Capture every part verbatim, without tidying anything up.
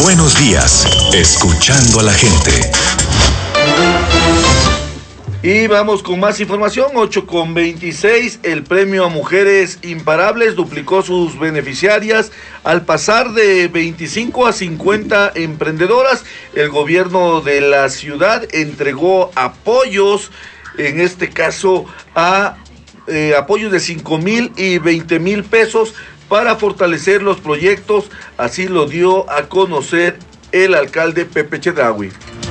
Buenos días, escuchando a la gente. Y vamos con más información. Ocho con veintiséis, el premio a Mujeres Imparables duplicó sus beneficiarias al pasar de veinticinco a cincuenta emprendedoras. El gobierno de la ciudad entregó apoyos, en este caso a eh, apoyos de cinco mil y veinte mil pesos para fortalecer los proyectos. Así lo dio a conocer el alcalde Pepe Chedraui.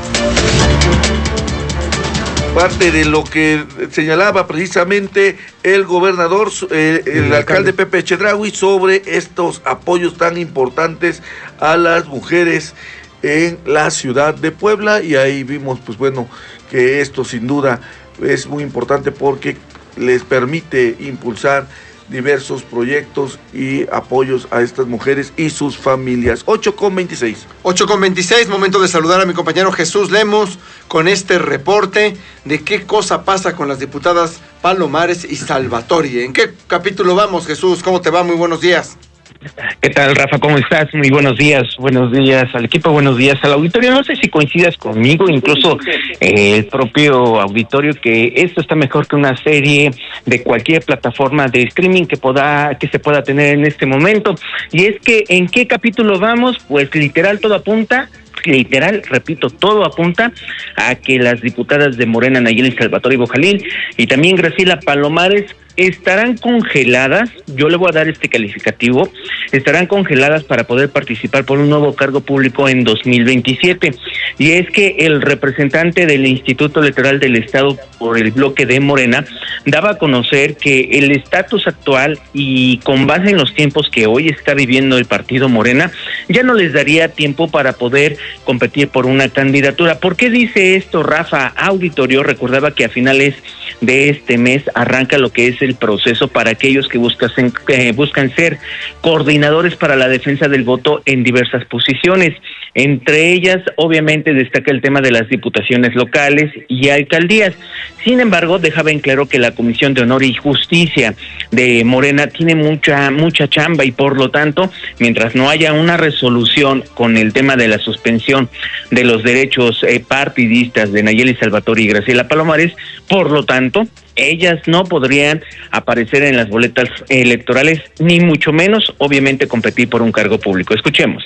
Parte de lo que señalaba precisamente el gobernador, eh, el, el alcalde Pepe Chedraui, sobre estos apoyos tan importantes a las mujeres en la ciudad de Puebla. Y ahí vimos, pues bueno, que esto sin duda es muy importante porque les permite impulsar diversos proyectos y apoyos a estas mujeres y sus familias. ocho con veintiséis. ocho con veintiséis, momento de saludar a mi compañero Jesús Lemos con este reporte de qué cosa pasa con las diputadas Palomares y Salvatore. ¿En qué capítulo vamos, Jesús? ¿Cómo te va? Muy buenos días. ¿Qué tal, Rafa? ¿Cómo estás? Muy buenos días. Buenos días al equipo, buenos días al auditorio. No sé si coincidas conmigo, incluso eh, el propio auditorio, que esto está mejor que una serie de cualquier plataforma de streaming que pueda, que se pueda tener en este momento. Y es que, ¿en qué capítulo vamos? Pues literal todo apunta, literal, repito, todo apunta a que las diputadas de Morena, Nayeli Salvatore Bojalín y también Graciela Palomares, estarán congeladas, yo le voy a dar este calificativo, estarán congeladas para poder participar por un nuevo cargo público en dos mil veintisiete. Y es que el representante del Instituto Electoral del Estado por el bloque de Morena daba a conocer que el estatus actual y con base en los tiempos que hoy está viviendo el partido Morena, ya no les daría tiempo para poder competir por una candidatura. ¿Por qué dice esto, Rafa? Auditorio recordaba que a finales de este mes arranca lo que es el proceso para aquellos que buscan, eh, buscan ser coordinadores para la defensa del voto en diversas posiciones. Entre ellas, obviamente, destaca el tema de las diputaciones locales y alcaldías. Sin embargo, dejaba en claro que la Comisión de Honor y Justicia de Morena tiene mucha, mucha chamba y por lo tanto, mientras no haya una resolución con el tema de la suspensión de los derechos eh, partidistas de Nayeli Salvatore y Graciela Palomares, por lo tanto, ellas no podrían aparecer en las boletas electorales, ni mucho menos, obviamente, competir por un cargo público. Escuchemos.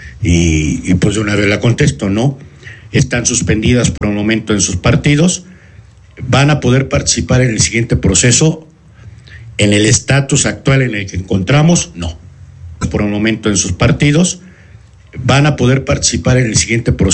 Y, y pues de una vez la contesto, ¿no? Están suspendidas por un momento en sus partidos, van a poder participar en el siguiente proceso, en el estatus actual en el que encontramos, no. Por un momento en sus partidos, van a poder participar en el siguiente proceso.